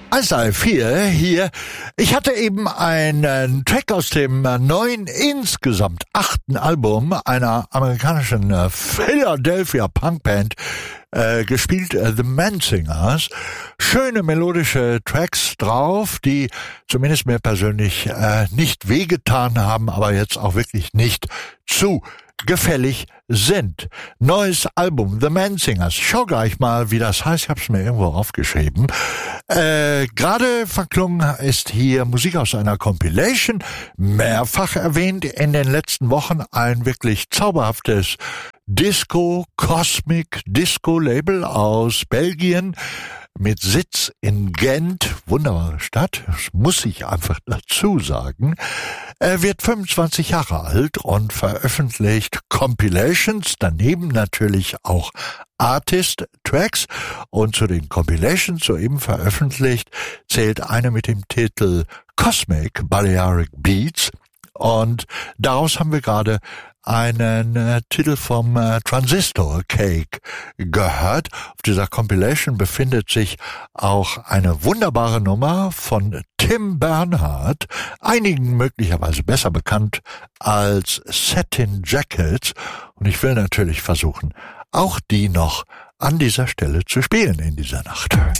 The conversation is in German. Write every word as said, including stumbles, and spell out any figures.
Isaiah vier hier. Ich hatte eben einen Track aus dem neuen, insgesamt achten Album einer amerikanischen Philadelphia Punkband äh, gespielt, äh, The Mansingers. Schöne melodische Tracks drauf, die zumindest mir persönlich äh, nicht wehgetan haben, aber jetzt auch wirklich nicht zu gefällig sind. Neues Album, The Mansingers. Schau gleich mal, wie das heißt. Ich hab's mir irgendwo aufgeschrieben. Äh, gerade verklungen ist hier Musik aus einer Compilation. Mehrfach erwähnt in den letzten Wochen ein wirklich zauberhaftes Disco, Cosmic Disco Label aus Belgien. Mit Sitz in Gent, wunderbare Stadt, das muss ich einfach dazu sagen. Er wird fünfundzwanzig Jahre alt und veröffentlicht Compilations, daneben natürlich auch Artist-Tracks. Und zu den Compilations soeben veröffentlicht zählt eine mit dem Titel Cosmic Balearic Beats. Und daraus haben wir gerade einen äh, Titel vom äh, Transistor Cake gehört. Auf dieser Compilation befindet sich auch eine wunderbare Nummer von Tim Bernhard, einigen möglicherweise besser bekannt als Satin Jackets. Und ich will natürlich versuchen, auch die noch an dieser Stelle zu spielen in dieser Nacht.